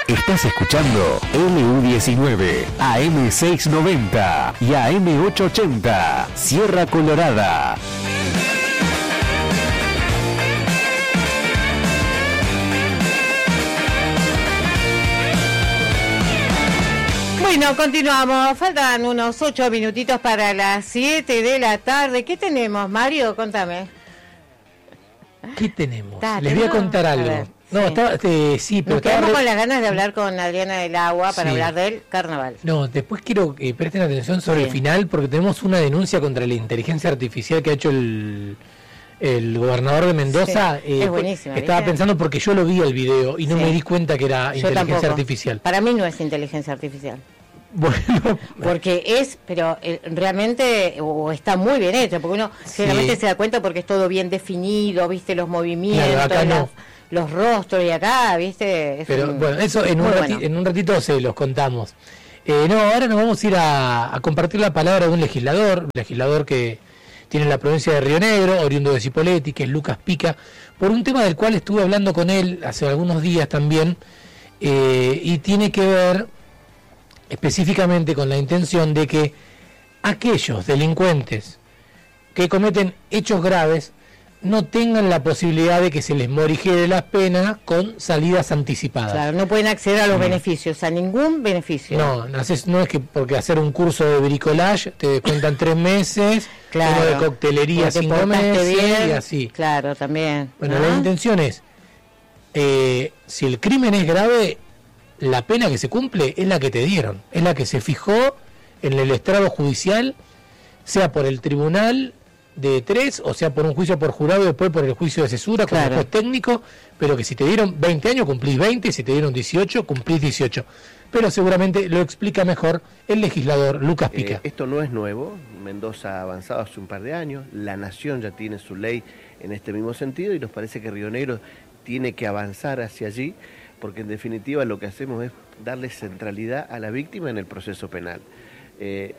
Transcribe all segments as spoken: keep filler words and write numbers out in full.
Estás escuchando L U diecinueve, A M seiscientos noventa y A M ochocientos ochenta, Sierra Colorada. Bueno, continuamos. Faltan unos ocho minutitos para las siete de la tarde. ¿Qué tenemos, Mario? Contame. ¿Qué tenemos? Ta, Les voy a contar algo. A ver, no, sí. Estaba, este, sí, pero Nos quedamos re... con las ganas de hablar con Adriana del Agua para Sí. hablar del carnaval. No, después quiero que presten atención sobre Sí. el final, porque tenemos una denuncia contra la inteligencia artificial que ha hecho el, el gobernador de Mendoza. Sí, es buenísima, Estaba ¿viste? pensando porque yo lo vi el video y no Sí. me di cuenta que era Yo inteligencia tampoco. artificial. Para mí no es inteligencia artificial. Bueno, Porque es, pero eh, realmente o está muy bien hecho, porque uno Sí. generalmente se da cuenta porque es todo bien definido, viste los movimientos, Claro, acá no. las- los rostros, y acá, viste, es pero un- bueno, eso en un, muy rati- bueno. en un ratito se los contamos. Eh, no, ahora nos vamos a ir a, a compartir la palabra de un legislador, un legislador que tiene la provincia de Río Negro, oriundo de Cipolletti, que es Lucas Pica, por un tema del cual estuve hablando con él hace algunos días también, eh, y tiene que ver específicamente con la intención de que aquellos delincuentes que cometen hechos graves no tengan la posibilidad de que se les morigere las penas con salidas anticipadas. Claro, no pueden acceder a los Mm. beneficios, a ningún beneficio. No, no, haces- no es que porque hacer un curso de bricolage te descuentan tres meses, Claro. uno de coctelería Porque te cinco portaste meses bien, y así. Claro, también. Bueno, ¿no? la intención es, eh, si el crimen es grave, la pena que se cumple es la que te dieron, es la que se fijó en el estrado judicial, sea por el tribunal de tres, o sea por un juicio por jurado y después por el juicio de cesura, con Claro. el juez técnico, pero que si te dieron veinte años cumplís veinte, si te dieron dieciocho cumplís dieciocho. Pero seguramente lo explica mejor el legislador Lucas Pica. Eh, esto no es nuevo, Mendoza ha avanzado hace un par de años, la Nación ya tiene su ley en este mismo sentido y nos parece que Río Negro tiene que avanzar hacia allí, porque en definitiva lo que hacemos es darle centralidad a la víctima en el proceso penal. Eh,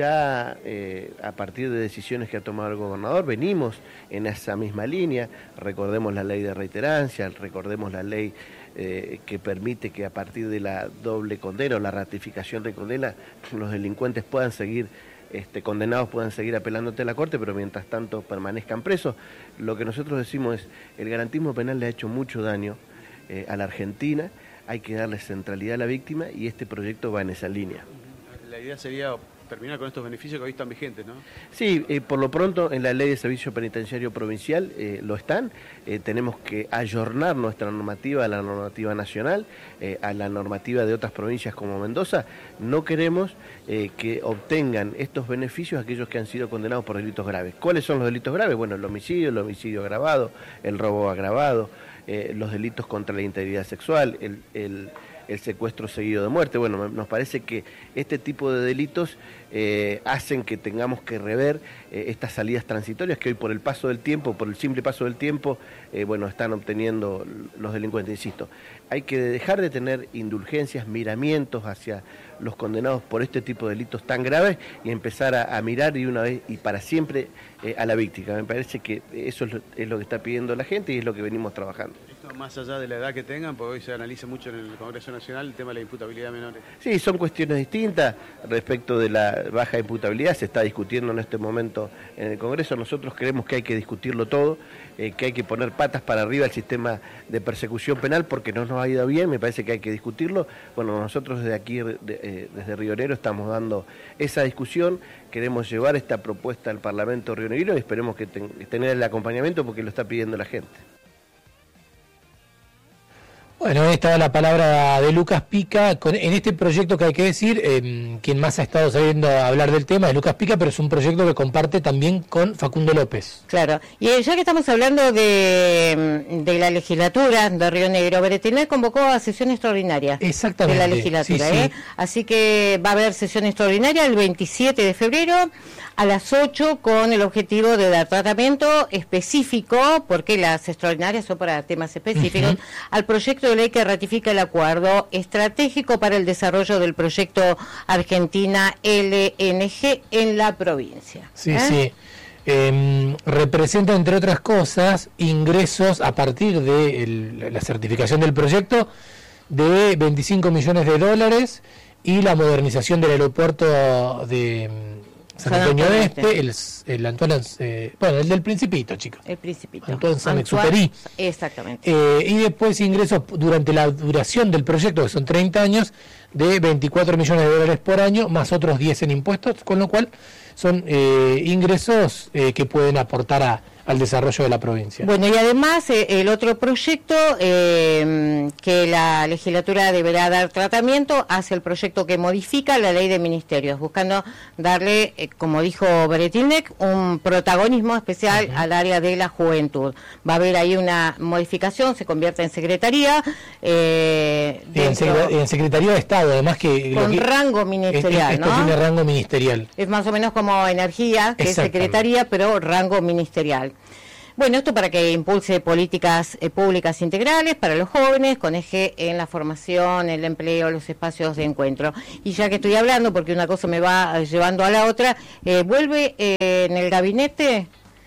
ya eh, a partir de decisiones que ha tomado el gobernador venimos en esa misma línea, recordemos la ley de reiterancia, recordemos la ley eh, que permite que a partir de la doble condena o la ratificación de condena los delincuentes puedan seguir Este, condenados puedan seguir apelando ante la Corte, pero mientras tanto permanezcan presos. Lo que nosotros decimos es, el garantismo penal le ha hecho mucho daño eh, a la Argentina, hay que darle centralidad a la víctima y este proyecto va en esa línea. La idea sería terminar con estos beneficios que hoy están vigentes, ¿no? Sí, eh, por lo pronto en la ley de servicio penitenciario provincial eh, lo están, eh, tenemos que ayornar nuestra normativa a la normativa nacional, eh, a la normativa de otras provincias como Mendoza. No queremos eh, que obtengan estos beneficios aquellos que han sido condenados por delitos graves. ¿Cuáles son los delitos graves? Bueno, el homicidio, el homicidio agravado, el robo agravado, eh, los delitos contra la integridad sexual, el... el el secuestro seguido de muerte. Bueno, nos parece que este tipo de delitos eh, hacen que tengamos que rever eh, estas salidas transitorias que hoy por el paso del tiempo, por el simple paso del tiempo, eh, bueno, están obteniendo los delincuentes. Insisto, hay que dejar de tener indulgencias, miramientos hacia los condenados por este tipo de delitos tan graves y empezar a, a mirar de una vez y para siempre eh, a la víctima. Me parece que eso es lo, es lo que está pidiendo la gente y es lo que venimos trabajando. Esto más allá de la edad que tengan, porque hoy se analiza mucho en el Congreso Nacional el tema de la imputabilidad de menores. Sí, son cuestiones distintas. Respecto de la baja imputabilidad, se está discutiendo en este momento en el Congreso. Nosotros creemos que hay que discutirlo todo, eh, que hay que poner patas para arriba al sistema de persecución penal porque no nos ha ido bien, me parece que hay que discutirlo. Bueno, nosotros desde aquí, de, eh, desde Río Negro, estamos dando esa discusión. Queremos llevar esta propuesta al Parlamento rionegro y esperemos que ten, tener el acompañamiento porque lo está pidiendo la gente. Bueno, ahí estaba la palabra de Lucas Pica. Con, en este proyecto que hay que decir, eh, quien más ha estado saliendo a hablar del tema es Lucas Pica, pero es un proyecto que comparte también con Facundo López. Claro, y ya que estamos hablando de, de la legislatura de Río Negro, Beretina convocó a sesión extraordinaria Exactamente, de la legislatura, sí, sí. ¿eh? Así que va a haber sesión extraordinaria el veintisiete de febrero a las ocho con el objetivo de dar tratamiento específico, porque las extraordinarias son para temas específicos, uh-huh. al proyecto de ley que ratifica el acuerdo estratégico para el desarrollo del proyecto Argentina L N G en la provincia. Sí, ¿eh? sí. Eh, representa, entre otras cosas, ingresos a partir de el, la certificación del proyecto de veinticinco millones de dólares y la modernización del aeropuerto de San Antonio Este, el, el Antoine, eh, bueno, el del Principito, chicos. El Principito. Antoine Saint-Exupéry. Exactamente. Eh, y después ingresos durante la duración del proyecto, que son treinta años, de veinticuatro millones de dólares por año, más otros diez en impuestos, con lo cual son eh, ingresos eh, que pueden aportar a, al desarrollo de la provincia. Bueno, y además eh, el otro proyecto eh, que la legislatura deberá dar tratamiento hace el proyecto que modifica la ley de ministerios, buscando darle, eh, como dijo Beretilnec, un protagonismo especial uh-huh. al área de la juventud. Va a haber ahí una modificación, se convierte en secretaría. Eh, en, secre- en Secretaría de Estado, además que... Con que, rango ministerial, esto ¿no? tiene rango ministerial. Es más o menos como energía, que es secretaría, pero rango ministerial. Bueno, esto para que impulse políticas eh, públicas integrales para los jóvenes, con eje en la formación, el empleo, los espacios de encuentro. Y ya que estoy hablando, porque una cosa me va eh, llevando a la otra, eh, vuelve eh, en el gabinete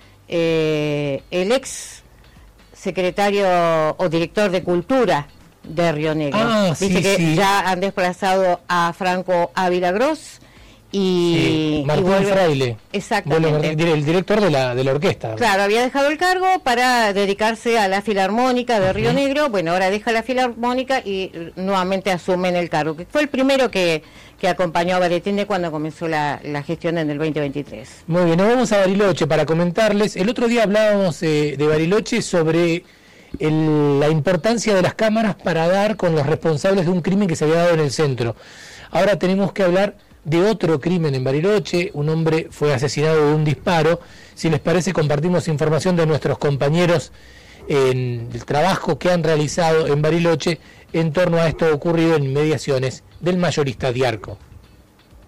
eh, el ex secretario o director de Cultura de Río Negro. Ah, Dice sí, que sí. ya han desplazado a Franco Ávila Gross. Y, sí, Martín y vuelve, Fraile, exactamente, el director de la, de la orquesta. Claro, había dejado el cargo para dedicarse a la Filarmónica de Río uh-huh. Negro. Bueno, ahora deja la Filarmónica y nuevamente asume en el cargo, que fue el primero que, que acompañó a Beretilnec cuando comenzó la, la gestión en el veinte veintitrés. Muy bien, nos vamos a Bariloche para comentarles. El otro día hablábamos eh, de Bariloche sobre el, la importancia de las cámaras para dar con los responsables de un crimen que se había dado en el centro. Ahora tenemos que hablar de otro crimen en Bariloche. Un hombre fue asesinado de un disparo. Si les parece, compartimos información de nuestros compañeros en el trabajo que han realizado en Bariloche en torno a esto ocurrido en inmediaciones del mayorista Diarco.